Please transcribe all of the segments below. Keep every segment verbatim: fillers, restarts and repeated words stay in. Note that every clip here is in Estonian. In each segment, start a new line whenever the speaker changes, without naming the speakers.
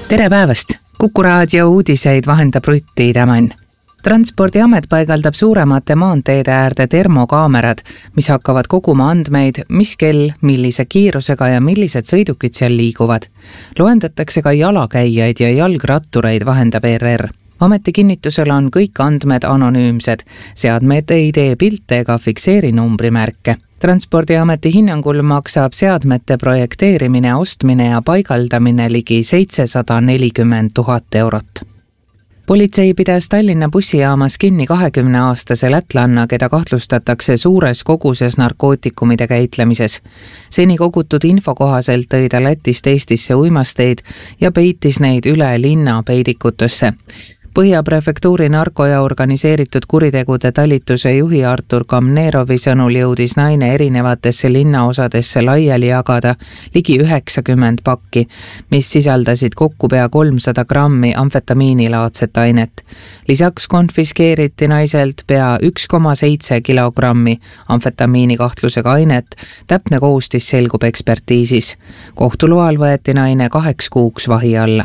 Tere päevast! Kuku raadio uudiseid vahendab Rutti Tämän. Transpordiamet paigaldab suuremate maanteede äärde termokaamerad, mis hakkavad koguma andmeid, mis kell, millise kiirusega ja millised sõidukid seal liiguvad. Loendatakse ka jalakäijaid ja jalgrattureid, vahendab E R R. Ameti kinnitusel on kõik andmed anonüümsed. Seadmed ei tee pilte ega fikseeri numbrimärke. Transpordiameti hinnangul maksab seadmete projekteerimine, ostmine ja paigaldamine ligi seitsesada nelikümmend tuhat eurot. Politsei pidas Tallinna bussijaamas kinni kahekümneaastase lätlanna, keda kahtlustatakse suures koguses narkootikumide käitlemises. Seni kogutud info kohaselt tõi ta Lätist Eestisse uimasteid ja peitis neid üle linna peidikutesse. Põhja prefektuuri narko- ja organiseeritud kuritegude talituse juhi Artur Kamnerovi sõnul jõudis naine erinevatesse linnaosadesse laiali jagada ligi üheksakümmend pakki, mis sisaldasid kokku pea kolmsada grammi amfetamiinilaadset ainet. Lisaks konfiskeeriti naiselt pea üks koma seitse kilogrammi amfetamiini kahtlusega ainet, täpne koostis selgub ekspertiisis. Kohtuloal võeti naine kaheks kuuks vahi alla.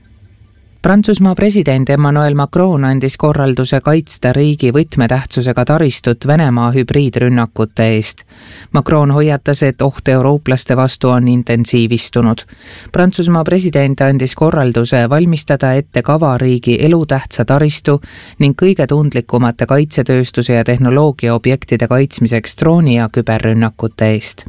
Prantsusmaa president Emmanuel Macron andis korralduse kaitsta riigi võtmetähtsusega taristut Venemaa hübriidrünnakute eest. Macron hoiatas, et oht eurooplaste vastu on intensiivistunud. Prantsusmaa president andis korralduse valmistada ette kava riigi elutähtsa taristu ning kõige tundlikumate kaitsetööstuse ja tehnoloogia objektide kaitsmiseks drooni- ja küberrünnakute eest.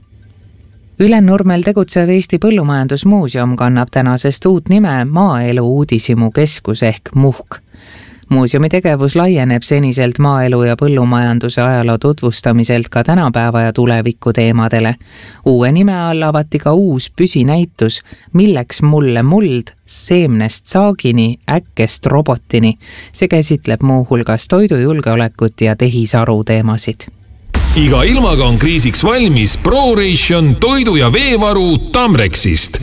Ülenurmel tegutsev Eesti Põllumajandusmuuseum kannab tänasest uut nime Maaelu uudisimu keskus ehk M U H K. Muuseumi tegevus laieneb seniselt maaelu ja põllumajanduse ajaloo tutvustamiselt ka tänapäeva ja tuleviku teemadele. Uue nime all avati ka uus püsinäitus Milleks mulle muld, seemnest saagini, äkkest robotini. See käsitleb muu hulgas toidujulgeolekut ja tehisaru teemasid.
Iga ilmaga on kriisiks valmis ProRation toidu- ja veevaru Tamrexist.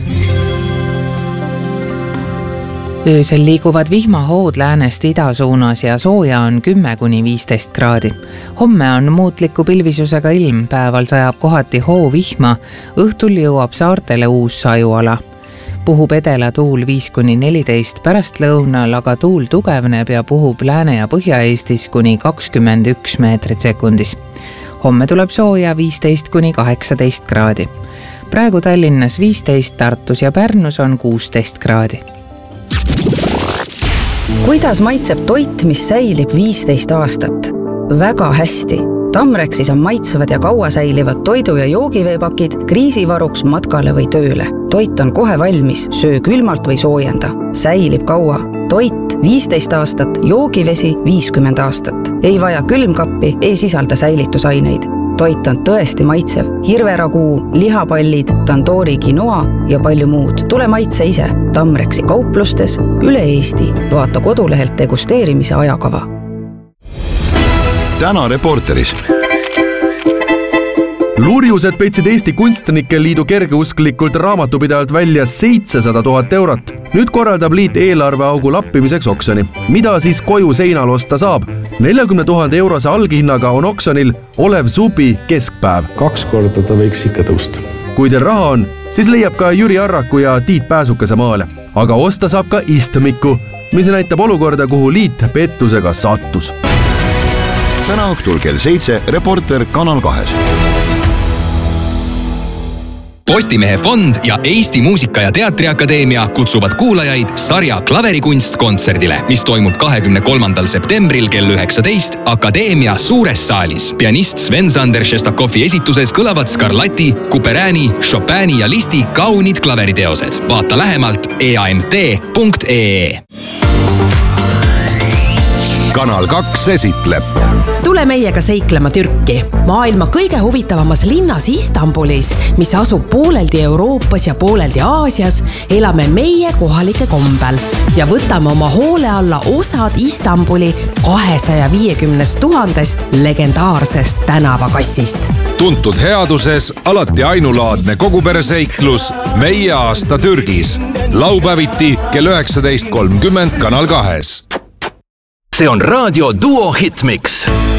Öösel liiguvad vihmahood läänest ida suunas ja sooja on kümme kuni viisteist kraadi. Homme on muutliku pilvisusega ilm, päeval sajab kohati hoo vihma, õhtul jõuab saartele uus sajuala. Puhub edela tuul viis kuni neliteist, pärast lõunal aga tuul tugevneb ja puhub Lääne- ja Põhja-Eestis kuni kakskümmend üks meetrit sekundis. Homme tuleb sooja viisteist kuni kaheksateist kraadi. Praegu Tallinnas viisteist, Tartus ja Pärnus on kuusteist kraadi.
Kuidas maitseb toit, mis säilib viisteist aastat? Väga hästi. Tamrexis on maitsevad ja kaua säilivad toidu- ja joogiveepakid kriisivaruks matkale või tööle. Toit on kohe valmis, söö külmalt või soojenda. Säilib kaua. Toit viisteist aastat, joogivesi viiskümmend aastat. Ei vaja külmkappi, ei sisalda säilitusaineid. Toit on tõesti maitsev. Hirveraguu, lihapallid, tandoori quinoa ja palju muud. Tule maitse ise. Tamrexi kauplustes üle Eesti. Vaata kodulehelt degusteerimise ajakava.
Täna Reporteris.
Lurjused petsid Eesti Kunstnike Liidu kergeusklikult raamatupidajalt välja seitsesada tuhat eurot. Nüüd korraldab liit eelarveaugu lappimiseks oksjoni. Mida siis koju seinal osta saab? neljakümne tuhande eurose alghinnaga on oksjonil Olev Supi keskpäev.
Kaks korda ta võiks ikka tõusta.
Kui teil raha on, siis leiab ka Jüri Arraku ja Tiit Pääsukese maale. Aga osta saab ka istmiku, mis näitab olukorda, kuhu liit pettusega sattus.
Täna õhtul kell seitse Reporter Kanal kahes.
Postimehe fond ja Eesti Muusika- ja Teatriakadeemia kutsuvad kuulajaid sarja Klaverikunst kontserdile, mis toimub kahekümne kolmandal septembril kell üheksateist Akadeemia suures saalis. Pianist Sven-Sander Šestakovi esituses kõlavad Scarlatti, Couperäni, Chopini ja Listi kaunid klaveriteosed. Vaata lähemalt e a m t punkt e e.
Kanal kaks esitleb.
Tule meiega seiklema Türki, maailma kõige huvitavamas linnas Istanbulis, mis asub pooleldi Euroopas ja pooleldi Aasias, elame meie kohalike kombel ja võtame oma hoole alla osad Istanbuli kahesaja viiekümnest tuhandest legendaarsest tänavakassist.
Tuntud headuses alati ainulaadne kogupereseiklus Meie aasta Türgis. Laupäeviti kell üheksateist kolmkümmend Kanal kahes.
See on Raadio Duo Hitmix.